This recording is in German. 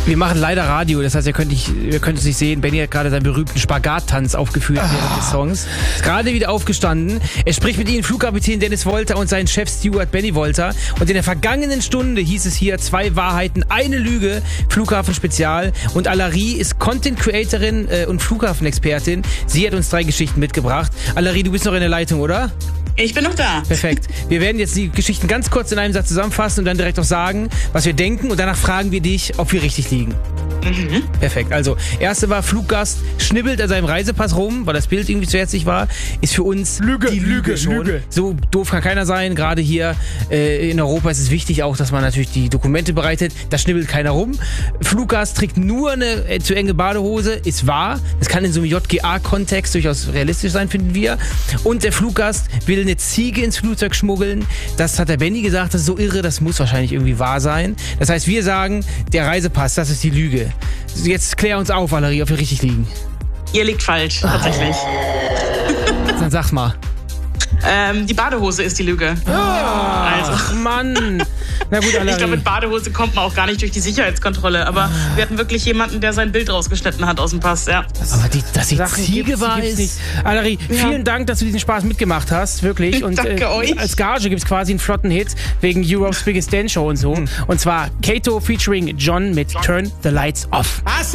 Wir machen leider Radio, das heißt, ihr könnt es nicht sehen. Benny hat gerade seinen berühmten Spagattanz aufgeführt während des Songs. Ist gerade wieder aufgestanden. Er spricht mit Ihnen Flugkapitän Dennis Wolter und seinen Chef Steward Benny Wolter. Und in der vergangenen Stunde hieß es hier 2 Wahrheiten, eine Lüge, Flughafen Spezial. Und Alarie ist Content Creatorin und Flughafenexpertin. Sie hat uns 3 Geschichten mitgebracht. Alarie, du bist noch in der Leitung, oder? Ich bin noch da. Perfekt. Wir werden jetzt die Geschichten ganz kurz in einem Satz zusammenfassen und dann direkt auch sagen, was wir denken. Und danach fragen wir dich, ob wir richtig liegen. Mhm. Perfekt. Also, erste war, Fluggast schnibbelt an seinem Reisepass rum, weil das Bild irgendwie zu herzlich war. Ist für uns die Lüge schon. Lüge. So doof kann keiner sein. Gerade hier in Europa ist es wichtig auch, dass man natürlich die Dokumente bereitet. Da schnibbelt keiner rum. Fluggast trägt nur eine zu enge Badehose. Ist wahr. Das kann in so einem JGA-Kontext durchaus realistisch sein, finden wir. Und der Fluggast will eine Ziege ins Flugzeug schmuggeln. Das hat der Benny gesagt. Das ist so irre. Das muss wahrscheinlich irgendwie wahr sein. Das heißt, wir sagen, der Reisepass, das ist die Lüge. Jetzt klär uns auf, Valerie, ob wir richtig liegen. Ihr liegt falsch, tatsächlich. Dann sag's mal. Die Badehose ist die Lüge. Ach, Mann. Na gut, Alarie. Ich glaube, mit Badehose kommt man auch gar nicht durch die Sicherheitskontrolle. Aber wir hatten wirklich jemanden, der sein Bild rausgeschnitten hat aus dem Pass. Ja. Aber dass die Ziege war, ist... Alarie, vielen Dank, dass du diesen Spaß mitgemacht hast. Wirklich. Und danke euch. Als Gage gibt's quasi einen flotten Hit wegen Europe's Biggest Dance Show und so. Und zwar Kato featuring John mit Turn the Lights Off.